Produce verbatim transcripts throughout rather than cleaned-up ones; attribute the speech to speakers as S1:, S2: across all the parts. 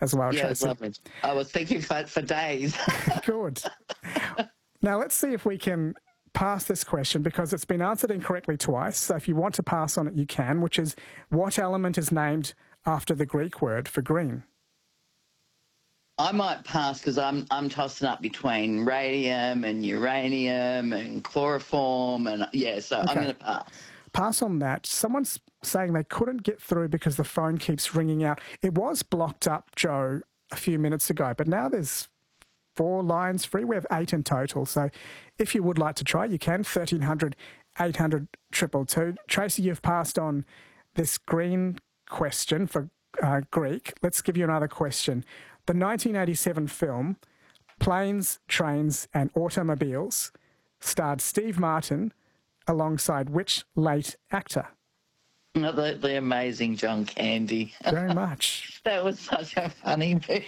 S1: as well,
S2: Yeah, it was
S1: Tracy.
S2: lovely. I was thinking for, for days.
S1: Good. Now, let's see if we can pass this question because it's been answered incorrectly twice. So if you want to pass on it, you can, which is what element is named after the Greek word for green?
S2: I might pass because I'm I'm tossing up between radium and uranium and chloroform and yeah, so
S1: Okay.
S2: I'm going to pass.
S1: Pass on that. Someone's saying they couldn't get through because the phone keeps ringing out. It was blocked up, Joe, a few minutes ago, but now there's four lines free. We have eight in total. So if you would like to try, you can. thirteen hundred, eight hundred, two two two. Tracy, you've passed on this green question for uh, Greek. Let's give you another question. The nineteen eighty-seven film Planes, Trains and Automobiles starred Steve Martin alongside which late actor?
S2: Oh, the, the amazing John Candy.
S1: Very much.
S2: That was such a funny movie.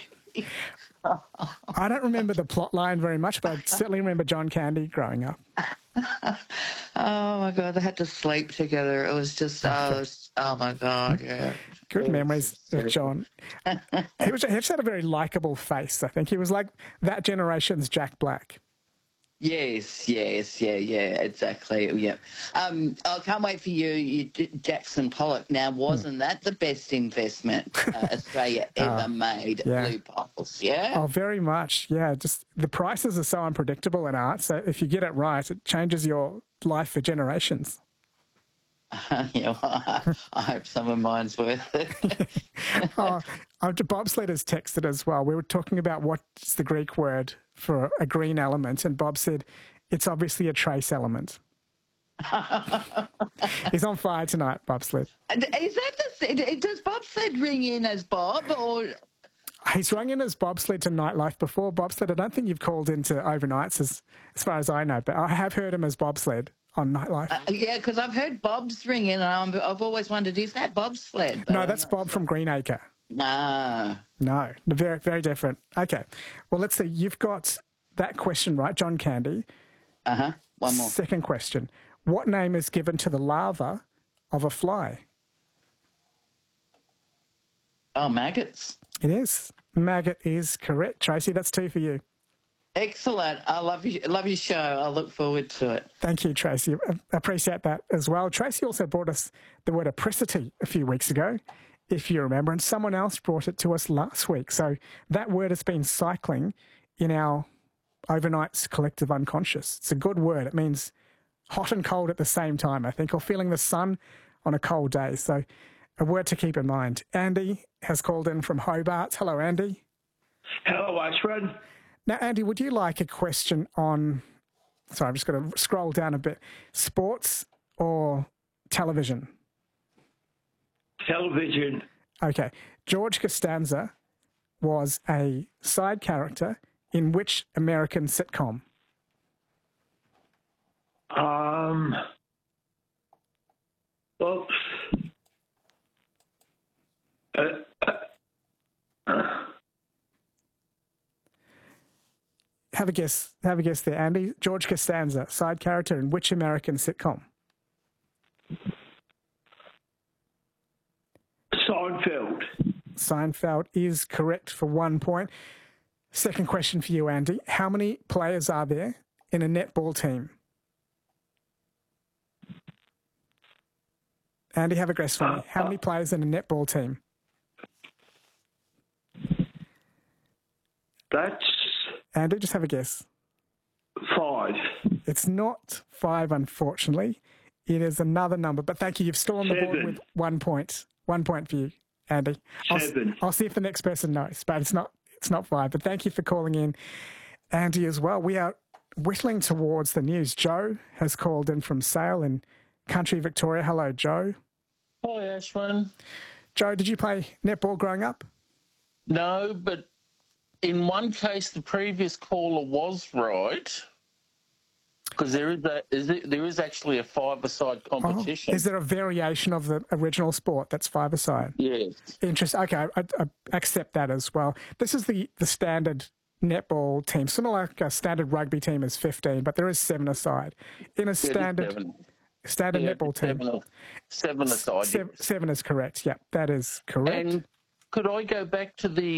S1: I don't remember the plot line very much, but I certainly remember John Candy growing up.
S2: Oh, my God. They had to sleep together. It was just, oh, it was, oh my God, yeah.
S1: Good memories of John. He, was, he just had a very likeable face, I think. He was like that generation's Jack Black.
S2: Yes, yes, yeah, yeah, exactly, yeah. Um, I can't wait for you, you Jackson Pollock. Now, wasn't that the best investment uh, Australia ever
S1: Oh,
S2: made?
S1: yeah.
S2: Blue Poles, yeah?
S1: Oh, very much. Yeah, just the prices are so unpredictable in art. So if you get it right, it changes your life for generations.
S2: Yeah, well, I hope some of mine's worth it.
S1: oh, oh, Bobsled has texted as well. We were talking about what's the Greek word for a green element, and Bob said it's obviously a trace element. He's on fire tonight, Bobsled.
S2: Is that the, does Bobsled ring in as Bob, or...
S1: He's rung in as Bobsled to Nightlife before. Bobsled, I don't think you've called into overnights as, as far as I know, but I have heard him as Bobsled on Nightlife.
S2: Uh, yeah, because I've heard Bob's ring in, and I'm, I've always wondered, is that Bobsled? But
S1: no, that's Bob from Greenacre.
S2: No.
S1: No, very, very different. Okay. Well, let's see. You've got that question right, John Candy.
S2: Uh-huh. One more.
S1: Second question. What name is given to the larva of a fly?
S2: Oh, maggots.
S1: It is. Maggot is correct. Tracy, that's two for you.
S2: Excellent. I love you. Love your show. I look forward to it.
S1: Thank you, Tracy. I appreciate that as well. Tracy also brought us the word apricity a few weeks ago, if you remember, and someone else brought it to us last week. So that word has been cycling in our overnights collective unconscious. It's a good word. It means hot and cold at the same time, I think, or feeling the sun on a cold day. So a word to keep in mind. Andy has called in from Hobart. Hello, Andy.
S3: Hello, Ashford.
S1: Now, Andy, would you like a question on, sorry, I'm just going to scroll down a bit, sports or television?
S3: Television.
S1: Okay. George Costanza was a side character in which American sitcom?
S3: Um, oops. Uh, uh, uh.
S1: Have a guess. Have a guess there, Andy. George Costanza, side character in which American sitcom?
S3: Seinfeld.
S1: Seinfeld is correct for one point. Second question for you, Andy. How many players are there in a netball team? Andy, have a guess for me. How many players in a netball team?
S3: That's
S1: Andy, just have a guess.
S3: five.
S1: It's not five, unfortunately. It is another number. But thank you. You've still on the board
S3: Seven.
S1: with one point. One point for you, Andy. I'll,
S3: Seven.
S1: I'll see if the next person knows, but it's not. It's not five. But thank you for calling in, Andy, as well. We are whittling towards the news. Joe has called in from Sale in country Victoria. Hello, Joe.
S4: Hi, Ashwin.
S1: Joe, did you play netball growing up?
S4: No, but in one case, the previous caller was right, because there is a, is it, there is actually a five-a-side competition.
S1: Oh, is there a variation of the original sport that's five-a-side?
S4: Yes.
S1: Interesting. Okay, I, I accept that as well. This is the, the standard netball team, similar like a standard rugby team is fifteen, but there is seven-a-side. In a standard
S4: seven.
S1: standard
S4: Yeah,
S1: netball team.
S4: Seven, seven aside.
S1: Seven,
S4: yes.
S1: seven is correct. Yeah, that is correct.
S4: And could I go back to the